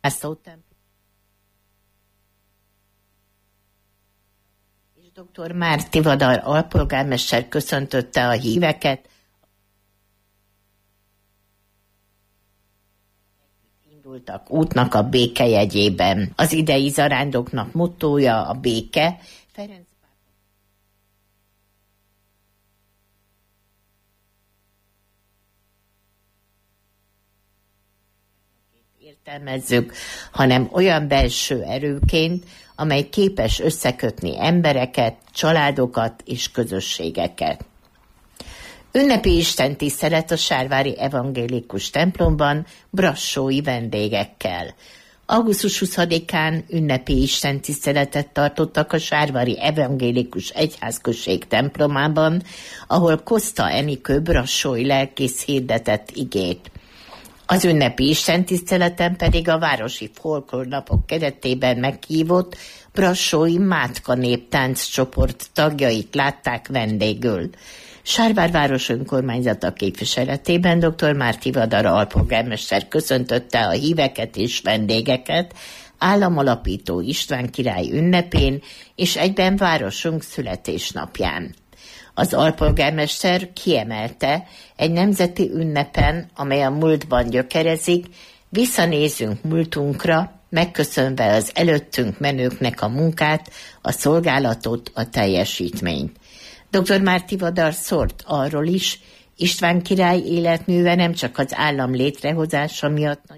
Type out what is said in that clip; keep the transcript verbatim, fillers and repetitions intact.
és doktor Már Tivadar alpolgármester köszöntötte a híveket. Indultak útnak a béke jegyében. Az idei zarándoknak mottója a béke. Ferenc értelmezzük, hanem olyan belső erőként, amely képes összekötni embereket, családokat és közösségeket. Ünnepi istentisztelet a sárvári evangélikus templomban brassói vendégekkel. augusztus huszadikán ünnepi istentiszteletet tartottak a sárvári evangélikus egyházközség templomában, ahol Koszta Enikő brassói lelkész hirdetett igét. Az ünnepi istentiszteleten pedig a városi folklórnapok keretében meghívott brassói Mátka néptánc csoport tagjait látták vendégül. Sárvár város önkormányzata képviseletében doktor Már Tivadar alpolgármester köszöntötte a híveket és vendégeket államalapító István király ünnepén és egyben városunk születésnapján. Az alpolgármester kiemelte, egy nemzeti ünnepen, amely a múltban gyökerezik, visszanézünk múltunkra, megköszönve az előttünk menőknek a munkát, a szolgálatot, a teljesítményt. doktor Már Tivadar szólt arról is, István király életműve nem csak az állam létrehozása miatt